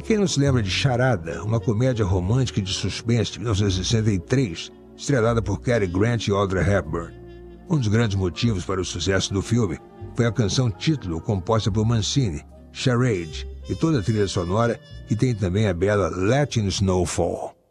quem não se lembra de Charada, uma comédia romântica de suspense de 1963, estrelada por Cary Grant e Audrey Hepburn? Um dos grandes motivos para o sucesso do filme foi a canção título composta por Mancini, Charade, e toda a trilha sonora, que tem também a bela Latin Snowfall.